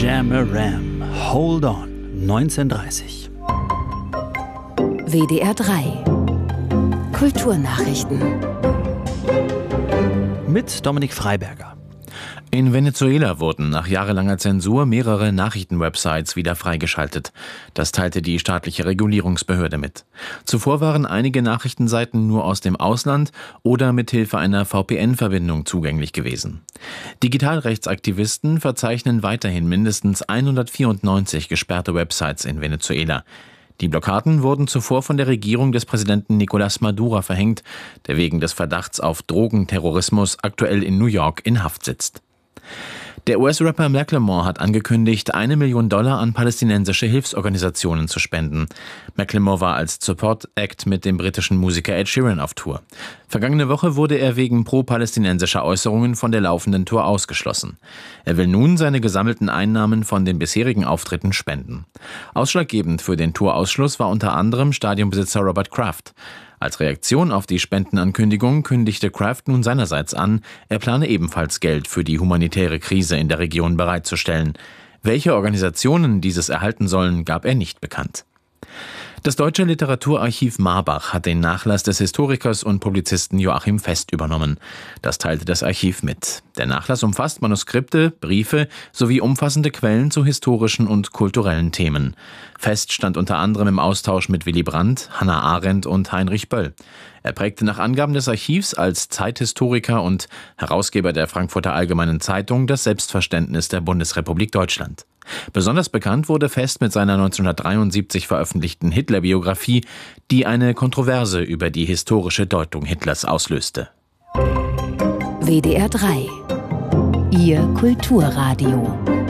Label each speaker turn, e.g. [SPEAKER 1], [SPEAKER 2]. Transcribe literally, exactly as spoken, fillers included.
[SPEAKER 1] Jam-a-Ram, Hold On, neunzehnhundertdreißig.
[SPEAKER 2] W D R drei Kulturnachrichten
[SPEAKER 1] Mit Dominik Freiberger.
[SPEAKER 3] In Venezuela wurden nach jahrelanger Zensur mehrere Nachrichtenwebsites wieder freigeschaltet. Das teilte die staatliche Regulierungsbehörde mit. Zuvor waren einige Nachrichtenseiten nur aus dem Ausland oder mithilfe einer V P N-Verbindung zugänglich gewesen. Digitalrechtsaktivisten verzeichnen weiterhin mindestens hundertvierundneunzig gesperrte Websites in Venezuela. Die Blockaden wurden zuvor von der Regierung des Präsidenten Nicolás Maduro verhängt, der wegen des Verdachts auf Drogenterrorismus aktuell in New York in Haft sitzt. Der U S-Rapper Macklemore hat angekündigt, eine Million Dollar an palästinensische Hilfsorganisationen zu spenden. Macklemore war als Support-Act mit dem britischen Musiker Ed Sheeran auf Tour. Vergangene Woche wurde er wegen pro-palästinensischer Äußerungen von der laufenden Tour ausgeschlossen. Er will nun seine gesammelten Einnahmen von den bisherigen Auftritten spenden. Ausschlaggebend für den Tourausschluss war unter anderem Stadionbesitzer Robert Kraft. Als Reaktion auf die Spendenankündigung kündigte Kraft nun seinerseits an, er plane ebenfalls Geld für die humanitäre Krise in der Region bereitzustellen. Welche Organisationen dieses erhalten sollen, gab er nicht bekannt. Das Deutsche Literaturarchiv Marbach hat den Nachlass des Historikers und Publizisten Joachim Fest übernommen. Das teilte das Archiv mit. Der Nachlass umfasst Manuskripte, Briefe sowie umfassende Quellen zu historischen und kulturellen Themen. Fest stand unter anderem im Austausch mit Willy Brandt, Hannah Arendt und Heinrich Böll. Er prägte nach Angaben des Archivs als Zeithistoriker und Herausgeber der Frankfurter Allgemeinen Zeitung das Selbstverständnis der Bundesrepublik Deutschland. Besonders bekannt wurde Fest mit seiner neunzehnhundertdreiundsiebzig veröffentlichten Hitler-Biografie, die eine Kontroverse über die historische Deutung Hitlers auslöste.
[SPEAKER 2] W D R drei Ihr Kulturradio.